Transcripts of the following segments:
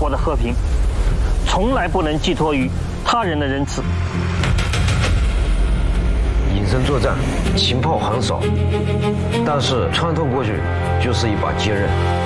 国的和平，从来不能寄托于他人的仁慈。 隐身作战，情报很少，但是穿透过去就是一把坚刃。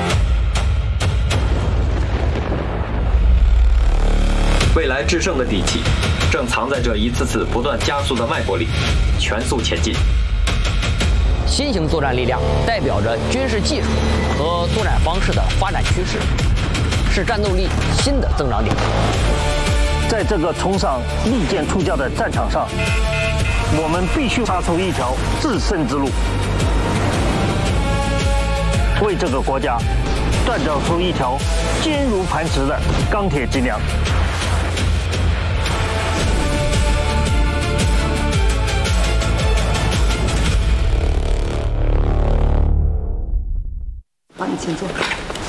未来制胜的底气，正藏在这一次次不断加速的脉搏里，全速前进。 新型作战力量代表着军事技术和作战方式的发展趋势，是战斗力新的增长点。 在这个崇尚利剑出鞘的战场上，我们必须杀出一条制胜之路，为这个国家锻造出一条坚如磐石的钢铁脊梁。 好，你请坐。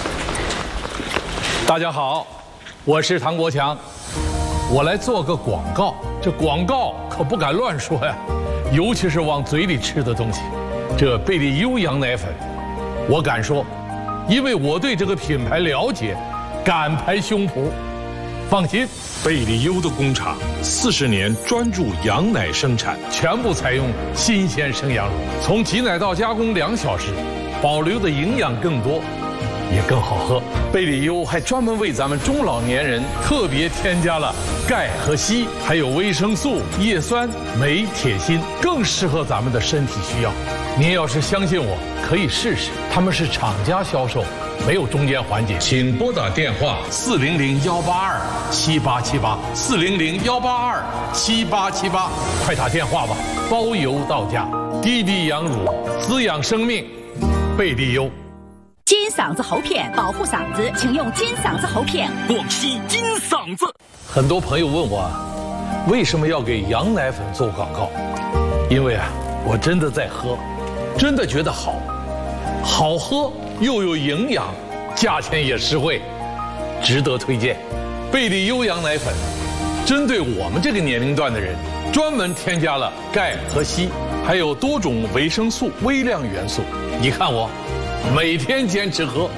大家好，我是唐国强，我来做个广告。这广告可不敢乱说呀，尤其是往嘴里吃的东西。这贝利优羊奶粉，我敢说，因为我对这个品牌了解，敢拍胸脯。放心，贝利优的工厂40年专注羊奶生产，全部采用新鲜生羊乳，从挤奶到加工2小时。保留的营养更多，也更好喝。贝利优还专门为咱们中老年人特别添加了钙和硒，还有维生素、叶酸、镁、铁、锌，更适合咱们的身体需要。您要是相信我，可以试试。他们是厂家销售，没有中间环节。请拨打电话400-182-7878，400-182-7878，快打电话吧，包邮到家。滴滴羊乳，滋养生命。贝利优金嗓子喉片保护嗓子，请用金嗓子喉片。 广西金嗓子。很多朋友问我，为什么要给羊奶粉做广告？因为我真的在喝，真的觉得好喝又有营养，价钱也实惠，值得推荐。贝利优羊奶粉针对我们这个年龄段的人，专门添加了钙和硒，还有多种维生素、微量元素。你看我每天坚持喝。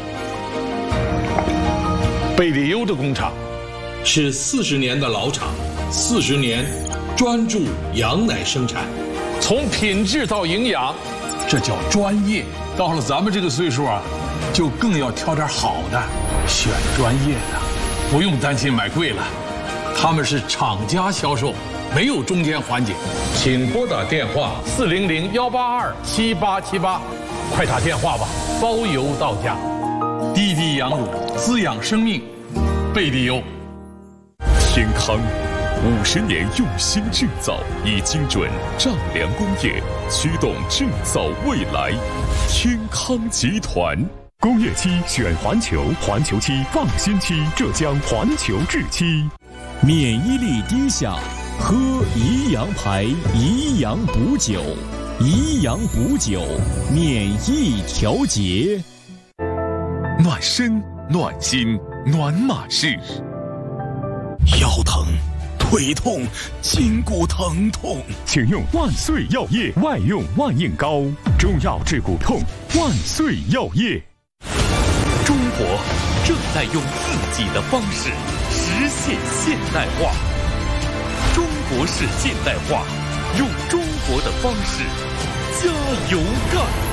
贝利优的工厂是40年的老厂，40年专注羊奶生产，从品质到营养，这叫专业。到了咱们这个岁数就更要挑点好的，选专业的，不用担心买贵了。他们是厂家销售，没有中间环节。请拨打电话400-182-7878，快打电话吧，包邮到家。滴滴羊乳，滋养生命。贝利优。 天康50年用心制造，以精准丈量工业驱动制造未来。天康集团。工业漆选环球，环球漆放心漆，浙江环球制漆。 免疫力低下，喝宜阳牌宜阳补酒，宜阳补酒，免疫调节。 暖身、暖心、暖马式。 腰疼、腿痛、筋骨疼痛， 请用万岁药业外用万应膏，中药治骨痛，万岁药业。 中国正在用自己的方式实现现代化，中国式现代化，用中国的方式加油干。